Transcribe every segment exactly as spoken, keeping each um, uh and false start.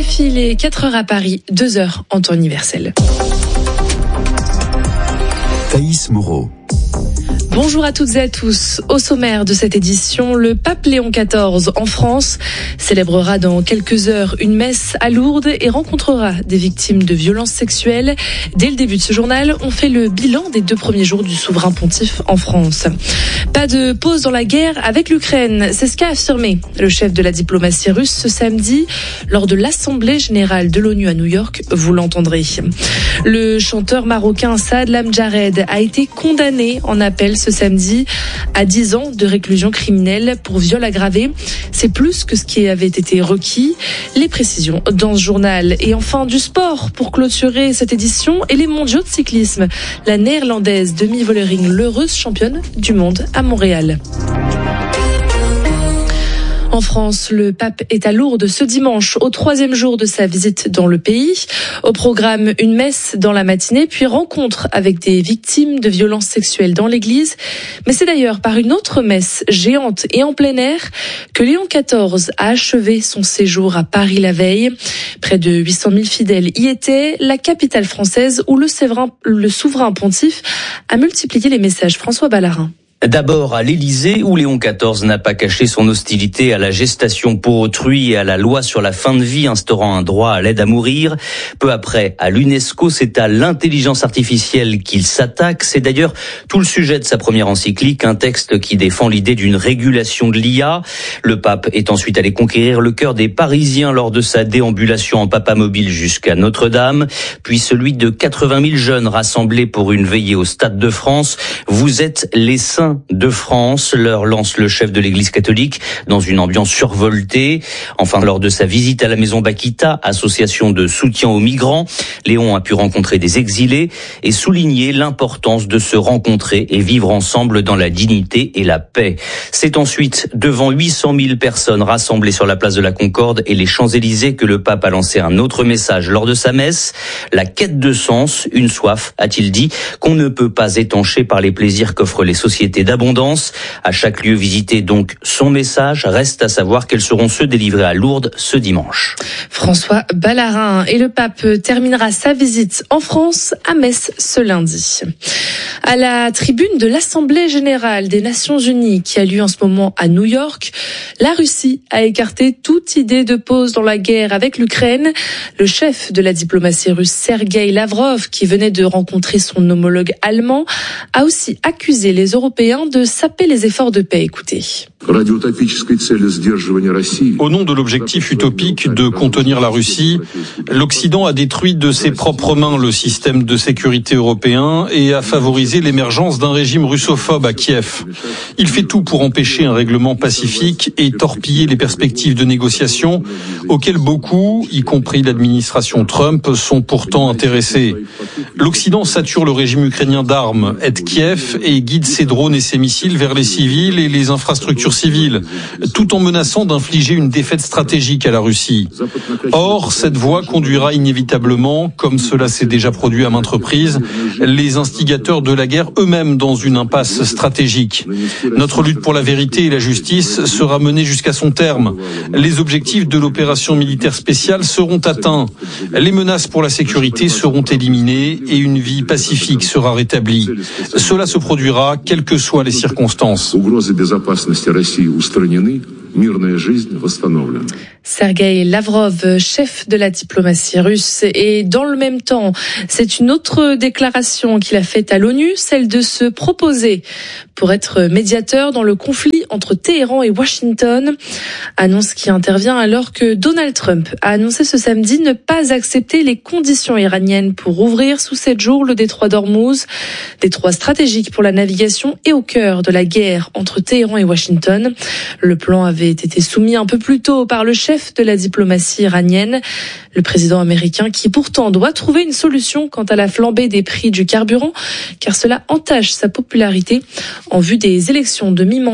R F I, il est quatre heures à Paris, deux heures en temps universel. Thaïs Moreau. Bonjour à toutes et à tous. Au sommaire de cette édition, le pape Léon quatorze en France célébrera dans quelques heures une messe à Lourdes et rencontrera des victimes de violences sexuelles. Dès le début de ce journal, on fait le bilan des deux premiers jours du souverain pontife en France. Pas de pause dans la guerre avec l'Ukraine, c'est ce qu'a affirmé le chef de la diplomatie russe ce samedi lors de l'Assemblée générale de l'ONU à New York, vous l'entendrez. Le chanteur marocain Saad Lamdjared a été condamné en appel ce samedi à dix ans de réclusion criminelle pour viol aggravé. C'est plus que ce qui avait été requis. Les précisions dans ce journal. Et enfin du sport pour clôturer cette édition et les mondiaux de cyclisme. La néerlandaise Demi Vollering, l'heureuse championne du monde à Montréal. En France, le pape est à Lourdes ce dimanche, au troisième jour de sa visite dans le pays. Au programme, une messe dans la matinée, puis rencontre avec des victimes de violences sexuelles dans l'église. Mais c'est d'ailleurs par une autre messe géante et en plein air que Léon quatorze a achevé son séjour à Paris la veille. Près de huit cent mille fidèles y étaient, la capitale française où le souverain, le souverain pontife a multiplié les messages. François Ballarin. D'abord à l'Élysée, où Léon quatorze n'a pas caché son hostilité à la gestation pour autrui et à la loi sur la fin de vie instaurant un droit à l'aide à mourir. Peu après, à l'UNESCO, c'est à l'intelligence artificielle qu'il s'attaque. C'est d'ailleurs tout le sujet de sa première encyclique, un texte qui défend l'idée d'une régulation de l'I A. Le pape est ensuite allé conquérir le cœur des Parisiens lors de sa déambulation en papamobile jusqu'à Notre-Dame, puis celui de quatre-vingt mille jeunes rassemblés pour une veillée au Stade de France. Vous êtes les saints de France, leur lance le chef de l'Église catholique dans une ambiance survoltée. Enfin, lors de sa visite à la maison Bakita, association de soutien aux migrants, Léon a pu rencontrer des exilés et souligner l'importance de se rencontrer et vivre ensemble dans la dignité et la paix. C'est ensuite devant huit cent mille personnes rassemblées sur la place de la Concorde et les Champs-Élysées que le pape a lancé un autre message lors de sa messe. La quête de sens, une soif, a-t-il dit, qu'on ne peut pas étancher par les plaisirs qu'offrent les sociétés d'abondance. À chaque lieu visité, donc, son message. Reste à savoir quels seront ceux délivrés à Lourdes ce dimanche. François Ballarin. Et le pape terminera sa visite en France à Metz ce lundi. À la tribune de l'Assemblée générale des Nations unies qui a lieu en ce moment à New York, la Russie a écarté toute idée de pause dans la guerre avec l'Ukraine. Le chef de la diplomatie russe, Sergueï Lavrov, qui venait de rencontrer son homologue allemand, a aussi accusé les Européens de saper les efforts de paix. Écoutez. Au nom de l'objectif utopique de contenir la Russie, l'Occident a détruit de ses propres mains le système de sécurité européen et a favorisé l'émergence d'un régime russophobe à Kiev. Il fait tout pour empêcher un règlement pacifique et torpiller les perspectives de négociation auxquelles beaucoup, y compris l'administration Trump, sont pourtant intéressés. L'Occident sature le régime ukrainien d'armes, aide Kiev et guide ses drones et ses missiles vers les civils et les infrastructures civiles, tout en menaçant d'infliger une défaite stratégique à la Russie. Or, cette voie conduira inévitablement, comme cela s'est déjà produit à maintes reprises, les instigateurs de la guerre eux-mêmes dans une impasse stratégique. Notre lutte pour la vérité et la justice sera menée jusqu'à son terme. Les objectifs de l'opération militaire spéciale seront atteints. Les menaces pour la sécurité seront éliminées et une vie pacifique sera rétablie. Cela se produira quelles que soient les circonstances. Sergueï Lavrov, chef de la diplomatie russe. Et dans le même temps, c'est une autre déclaration qu'il a faite à l'ONU, celle de se proposer pour être médiateur dans le conflit entre Téhéran et Washington. Annonce qui intervient alors que Donald Trump a annoncé ce samedi ne pas accepter les conditions iraniennes pour ouvrir sous sept jours le détroit d'Ormuz, détroit stratégique pour la navigation et au cœur de la guerre entre Téhéran et Washington. Le plan avait été soumis un peu plus tôt par le chef de la diplomatie iranienne, le président américain qui pourtant doit trouver une solution quant à la flambée des prix du carburant, car cela entache sa popularité en vue des élections de mi-mandat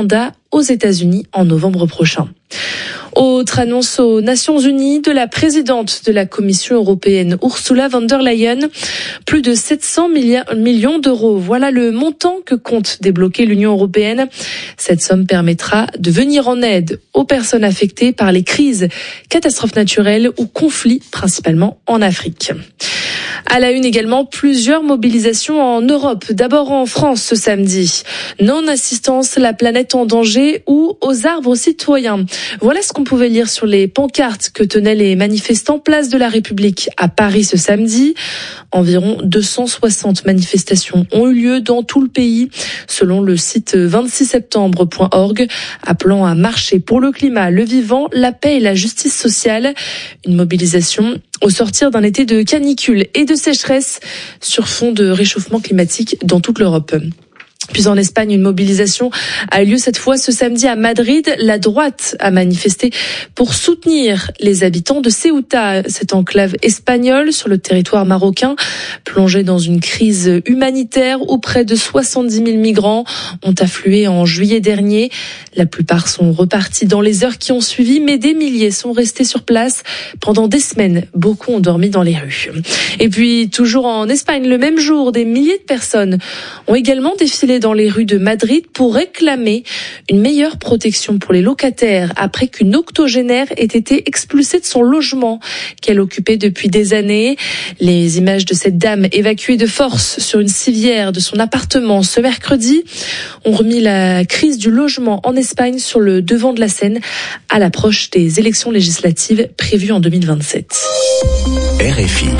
aux États-Unis en novembre prochain. Autre annonce aux Nations Unies de la présidente de la Commission européenne, Ursula von der Leyen. Plus de sept cents millions d'euros. Voilà le montant que compte débloquer l'Union européenne. Cette somme permettra de venir en aide aux personnes affectées par les crises, catastrophes naturelles ou conflits, principalement en Afrique. À la une également, plusieurs mobilisations en Europe. D'abord en France ce samedi. Non-assistance, la planète en danger ou aux arbres citoyens. Voilà ce qu'on pouvait lire sur les pancartes que tenaient les manifestants place de la République à Paris ce samedi. Environ deux cent soixante manifestations ont eu lieu dans tout le pays, selon le site vingt-six septembre point org, appelant à marcher pour le climat, le vivant, la paix et la justice sociale. Une mobilisation au sortir d'un été de canicule et de sécheresse sur fond de réchauffement climatique dans toute l'Europe. Puis en Espagne, une mobilisation a eu lieu cette fois ce samedi à Madrid. La droite a manifesté pour soutenir les habitants de Ceuta, cette enclave espagnole sur le territoire marocain, plongée dans une crise humanitaire où près de soixante-dix mille migrants ont afflué en juillet dernier. La plupart sont repartis dans les heures qui ont suivi, mais des milliers sont restés sur place pendant des semaines. Beaucoup ont dormi dans les rues. Et puis, toujours en Espagne, le même jour, des milliers de personnes ont également défilé dans les rues de Madrid pour réclamer une meilleure protection pour les locataires après qu'une octogénaire ait été expulsée de son logement qu'elle occupait depuis des années. Les images de cette dame évacuée de force sur une civière de son appartement ce mercredi ont remis la crise du logement en Espagne sur le devant de la scène à l'approche des élections législatives prévues en deux mille vingt-sept. R F I.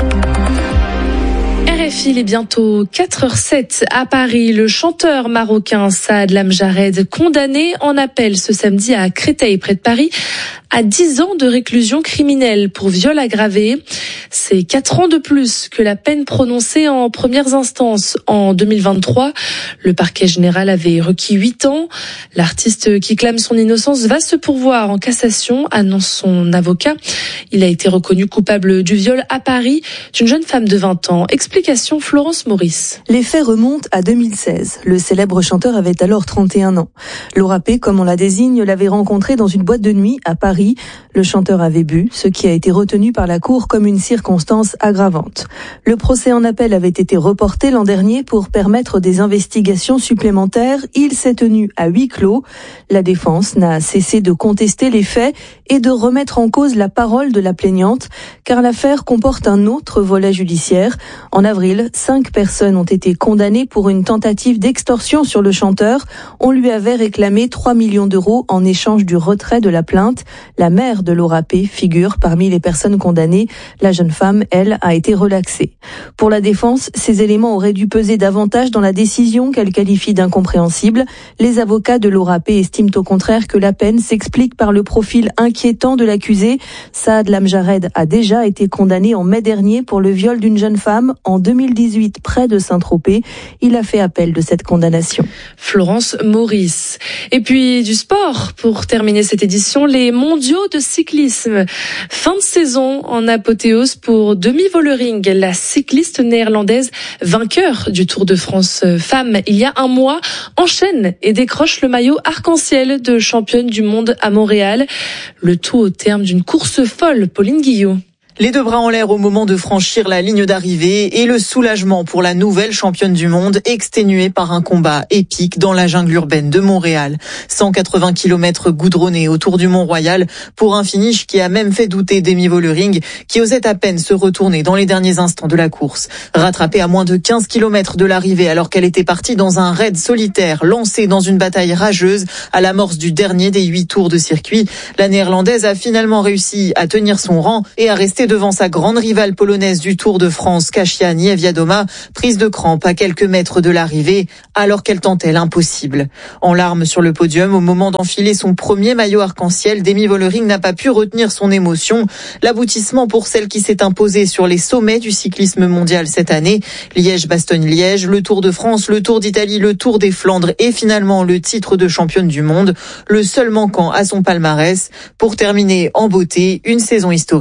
R F I, il est bientôt quatre heures sept à Paris. Le chanteur marocain Saad Lamjared, condamné en appel ce samedi à Créteil, près de Paris, à dix ans de réclusion criminelle pour viol aggravé. C'est quatre ans de plus que la peine prononcée en premières instances en deux mille vingt-trois. Le parquet général avait requis huit ans. L'artiste qui clame son innocence va se pourvoir en cassation, annonce son avocat. Il a été reconnu coupable du viol à Paris d'une jeune femme de vingt ans. Explication Florence Maurice. Les faits remontent à deux mille seize. Le célèbre chanteur avait alors trente et un ans. Laura P, comme on la désigne, l'avait rencontré dans une boîte de nuit à Paris. Le chanteur avait bu, ce qui a été retenu par la Cour comme une circonstance aggravante. Le procès en appel avait été reporté l'an dernier pour permettre des investigations supplémentaires. Il s'est tenu à huis clos. La défense n'a cessé de contester les faits et de remettre en cause la parole de la plaignante, car l'affaire comporte un autre volet judiciaire. En avril, cinq personnes ont été condamnées pour une tentative d'extorsion sur le chanteur. On lui avait réclamé trois millions d'euros en échange du retrait de la plainte. La mère de Laura P figure parmi les personnes condamnées. La jeune femme, elle, a été relaxée. Pour la défense, ces éléments auraient dû peser davantage dans la décision qu'elle qualifie d'incompréhensible. Les avocats de Laura P estiment au contraire que la peine s'explique par le profil inquiétant de l'accusé. Saad Lamjared a déjà été condamné en mai dernier pour le viol d'une jeune femme en deux mille dix-huit près de Saint-Tropez. Il a fait appel de cette condamnation. Florence Maurice. Et puis du sport, pour terminer cette édition, les mondiaux de cyclisme. Fin de saison en apothéose pour Demi Vollering, la cycliste néerlandaise vainqueur du Tour de France femmes il y a un mois, enchaîne et décroche le maillot arc-en-ciel de championne du monde à Montréal. Le tout au terme d'une course folle, Pauline Guillot. Les deux bras en l'air au moment de franchir la ligne d'arrivée et le soulagement pour la nouvelle championne du monde exténuée par un combat épique dans la jungle urbaine de Montréal. cent quatre-vingts kilomètres goudronnés autour du Mont-Royal pour un finish qui a même fait douter Demi Vollering qui osait à peine se retourner dans les derniers instants de la course. Rattrapée à moins de quinze kilomètres de l'arrivée alors qu'elle était partie dans un raid solitaire lancé dans une bataille rageuse à l'amorce du dernier des huit tours de circuit, la néerlandaise a finalement réussi à tenir son rang et à rester devant sa grande rivale polonaise du Tour de France, Kasia Niewiadoma, prise de crampe à quelques mètres de l'arrivée, alors qu'elle tentait l'impossible. En larmes sur le podium, au moment d'enfiler son premier maillot arc-en-ciel, Demi Vollering n'a pas pu retenir son émotion. L'aboutissement pour celle qui s'est imposée sur les sommets du cyclisme mondial cette année. Liège-Bastogne-Liège, le Tour de France, le Tour d'Italie, le Tour des Flandres et finalement le titre de championne du monde. Le seul manquant à son palmarès pour terminer en beauté une saison historique.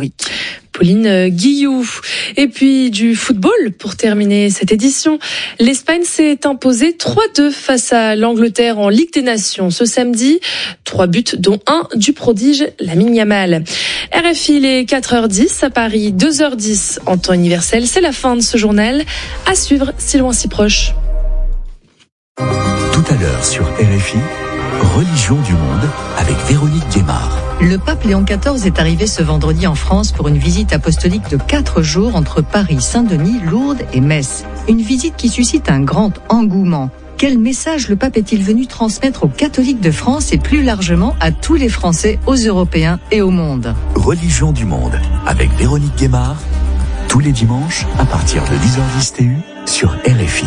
Pauline Guillou. Et puis du football pour terminer cette édition. L'Espagne s'est imposée trois deux face à l'Angleterre en Ligue des Nations ce samedi. Trois buts dont un du prodige Lamine Yamal. R F I, il est quatre heures dix à Paris, deux heures dix en temps universel. C'est la fin de ce journal. À suivre, si loin si proche. Tout à l'heure sur R F I, Religion du monde avec Véronique Guémard. Le pape Léon quatorze est arrivé ce vendredi en France pour une visite apostolique de quatre jours entre Paris, Saint-Denis, Lourdes et Metz. Une visite qui suscite un grand engouement. Quel message le pape est-il venu transmettre aux catholiques de France et plus largement à tous les Français, aux Européens et au monde? Religion du monde avec Véronique Guémard, tous les dimanches à partir de dix heures dix T U sur R F I.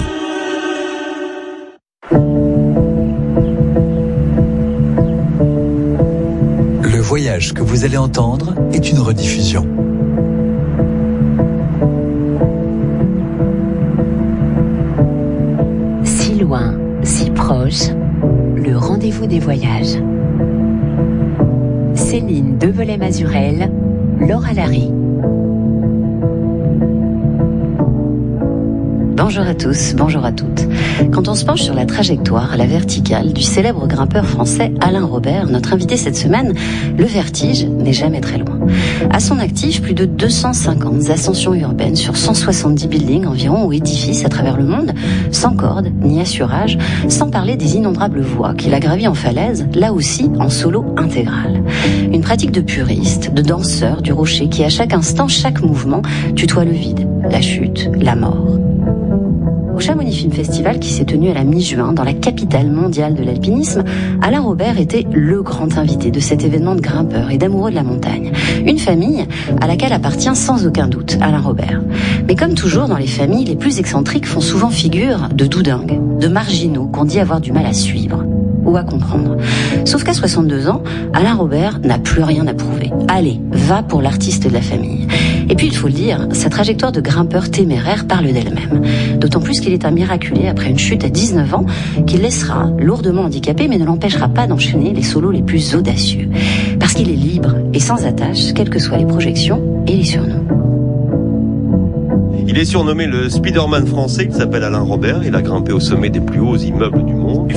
Le voyage que vous allez entendre est une rediffusion. Si loin, si proche, le rendez-vous des voyages. Céline Develay-Mazurel, Laura Larry. Bonjour à tous, bonjour à toutes. Quand on se penche sur la trajectoire à la verticale du célèbre grimpeur français Alain Robert, notre invité cette semaine, le vertige n'est jamais très loin. À son actif, plus de deux cent cinquante ascensions urbaines sur cent soixante-dix buildings environ ou édifices à travers le monde, sans corde ni assurage, sans parler des innombrables voies qu'il a gravies en falaise, là aussi en solo intégral. Une pratique de puriste, de danseur du rocher qui à chaque instant, chaque mouvement, tutoie le vide, la chute, la mort. Au Chamonix Film Festival qui s'est tenu à la mi-juin dans la capitale mondiale de l'alpinisme, Alain Robert était le grand invité de cet événement de grimpeurs et d'amoureux de la montagne. Une famille à laquelle appartient sans aucun doute Alain Robert. Mais comme toujours dans les familles, les plus excentriques font souvent figure de doudingues, de marginaux qu'on dit avoir du mal à suivre ou à comprendre. Sauf qu'à soixante-deux ans, Alain Robert n'a plus rien à prouver. Allez, va pour l'artiste de la famille. Et puis il faut le dire, sa trajectoire de grimpeur téméraire parle d'elle-même. D'autant plus qu'il est un miraculé après une chute à dix-neuf ans qui le laissera lourdement handicapé mais ne l'empêchera pas d'enchaîner les solos les plus audacieux. Parce qu'il est libre et sans attache, quelles que soient les projections et les surnoms. Il est surnommé le Spider-Man français, il s'appelle Alain Robert, il a grimpé au sommet des plus hauts immeubles du monde.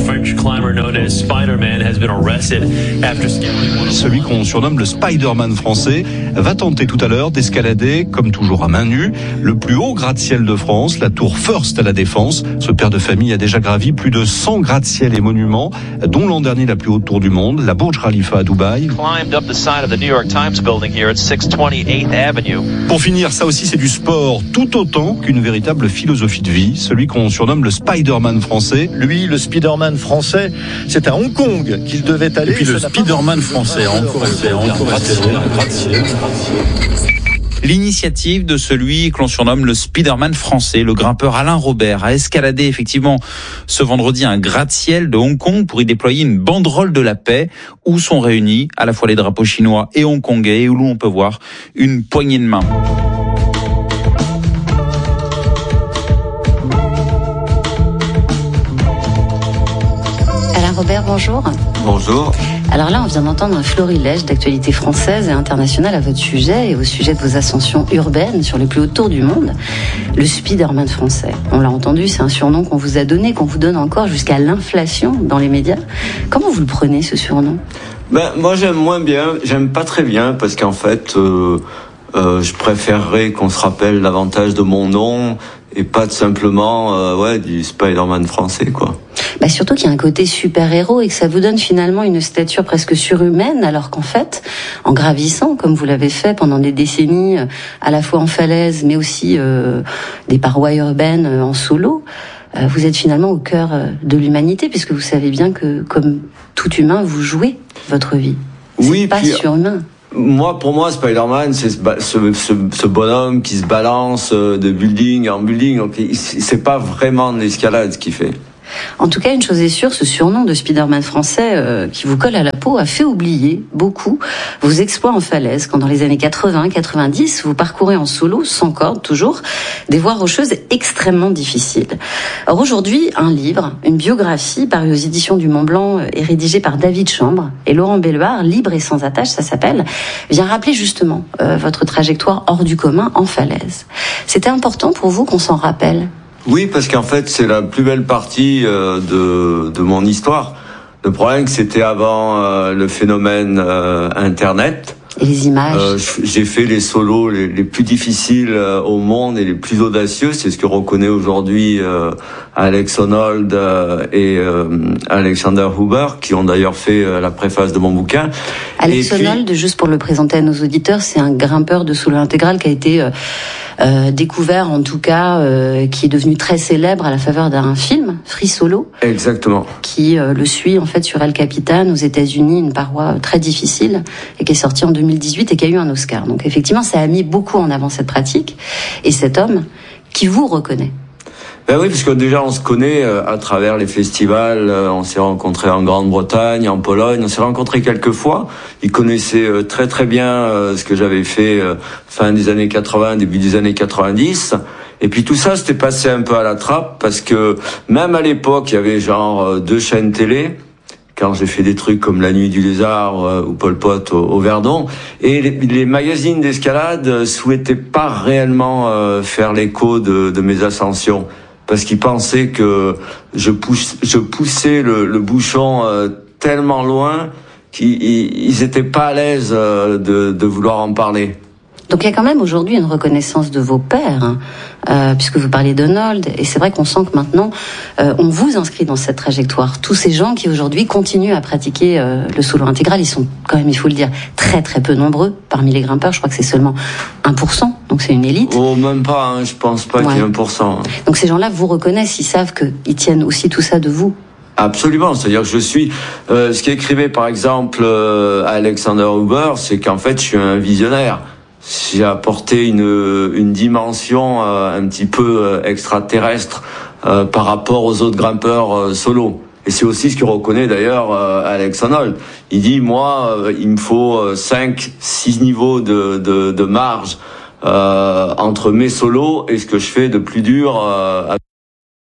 Celui qu'on surnomme le Spider-Man français va tenter tout à l'heure d'escalader, comme toujours à main nue, le plus haut gratte-ciel de France, la tour First à la Défense. Ce père de famille a déjà gravi plus de cent gratte-ciel et monuments, dont l'an dernier la plus haute tour du monde, la Burj Khalifa à Dubaï. Pour finir, ça aussi c'est du sport, tout autant qu'une véritable philosophie de vie, celui qu'on surnomme le Spider-Man français. Lui, le Spider-Man français, c'est à Hong Kong qu'il devait aller. Et puis le Spider-Man français, encore resté, encore resté, gratte-ciel. L'initiative de celui que l'on surnomme le Spider-Man français, le grimpeur Alain Robert, a escaladé effectivement ce vendredi un gratte-ciel de Hong Kong pour y déployer une banderole de la paix où sont réunis à la fois les drapeaux chinois et hongkongais et où l'on peut voir une poignée de main. Robert, bonjour. Bonjour. Alors là, on vient d'entendre un florilège d'actualités françaises et internationales à votre sujet et au sujet de vos ascensions urbaines sur les plus hautes tours du monde. Le Spider-Man français, on l'a entendu, c'est un surnom qu'on vous a donné, qu'on vous donne encore jusqu'à l'inflation dans les médias. Comment vous le prenez, ce surnom ? Ben, moi, j'aime moins bien, j'aime pas très bien, parce qu'en fait, euh, euh, je préférerais qu'on se rappelle davantage de mon nom et pas de simplement euh, ouais, du Spider-Man français, quoi. Bah surtout qu'il y a un côté super-héros et que ça vous donne finalement une stature presque surhumaine, alors qu'en fait, en gravissant, comme vous l'avez fait pendant des décennies, à la fois en falaise, mais aussi euh, des parois urbaines euh, en solo, euh, vous êtes finalement au cœur euh, de l'humanité, puisque vous savez bien que, comme tout humain, vous jouez votre vie. C'est oui, pas puis, surhumain. Moi, pour moi, Spider-Man, c'est ce, ce, ce bonhomme qui se balance de building en building. Donc, c'est pas vraiment de l'escalade ce qu'il fait. En tout cas, une chose est sûre, ce surnom de Spider-Man français euh, qui vous colle à la peau a fait oublier beaucoup vos exploits en falaise quand dans les années quatre-vingts quatre-vingt-dix, vous parcourez en solo, sans corde toujours, des voies rocheuses extrêmement difficiles. Or aujourd'hui, un livre, une biographie parue aux éditions du Mont Blanc est rédigée par David Chambre et Laurent Belloir, Libre et sans attache, ça s'appelle, vient rappeler justement euh, votre trajectoire hors du commun en falaise. C'était important pour vous qu'on s'en rappelle? Oui, parce qu'en fait, c'est la plus belle partie euh, de, de mon histoire. Le problème, c'est que c'était avant euh, le phénomène euh, Internet. Et les images. Euh, j'ai fait les solos les, les plus difficiles euh, au monde et les plus audacieux. C'est ce que reconnaît aujourd'hui euh, Alex Honnold euh, et euh, Alexander Huber, qui ont d'ailleurs fait euh, la préface de mon bouquin. Alex et Honnold, puis... juste pour le présenter à nos auditeurs, c'est un grimpeur de solo intégral qui a été euh, euh, découvert, en tout cas, euh, qui est devenu très célèbre à la faveur d'un film, Free Solo. Exactement. Qui euh, le suit en fait sur El Capitan aux États-Unis, une paroi très difficile, et qui est sorti en deux mille dix-huit et qui a eu un Oscar. Donc effectivement, ça a mis beaucoup en avant cette pratique et cet homme qui vous reconnaît. Ben oui, parce que déjà on se connaît euh, à travers les festivals, euh, on s'est rencontrés en Grande-Bretagne, en Pologne, on s'est rencontrés quelques fois. Il connaissait euh, très très bien euh, ce que j'avais fait euh, fin des années quatre-vingts, début des années quatre-vingt-dix. Et puis tout ça c'était passé un peu à la trappe parce que même à l'époque il y avait genre euh, deux chaînes télé. Quand j'ai fait des trucs comme La Nuit du Lézard euh, ou Pol Pot au, au Verdon, et les, les magazines d'escalade euh, souhaitaient pas réellement euh, faire l'écho de, de mes ascensions, parce qu'ils pensaient que je, pousse, je poussais le, le bouchon euh, tellement loin qu'ils ils étaient pas à l'aise euh, de, de vouloir en parler. Donc il y a quand même aujourd'hui une reconnaissance de vos pairs, hein, euh, puisque vous parlez d'Honnold, et c'est vrai qu'on sent que maintenant, euh, on vous inscrit dans cette trajectoire. Tous ces gens qui aujourd'hui continuent à pratiquer euh, le solo intégral, ils sont quand même, il faut le dire, très très peu nombreux parmi les grimpeurs. Je crois que c'est seulement un pour cent, donc c'est une élite. Oh, même pas, hein, je pense pas ouais. qu'il y ait un pour cent. Hein. Donc ces gens-là vous reconnaissent, ils savent qu'ils tiennent aussi tout ça de vous. Absolument, c'est-à-dire que je suis... Euh, ce qu'écrivait par exemple euh, Alexander Huber, c'est qu'en fait je suis un visionnaire. J'ai apporté une, une dimension euh, un petit peu euh, extraterrestre euh, par rapport aux autres grimpeurs euh, solo. Et c'est aussi ce que reconnaît d'ailleurs euh, Alex Honnold. Il dit, moi, euh, il me faut cinq, six niveaux de, de, de marge euh, entre mes solos et ce que je fais de plus dur euh,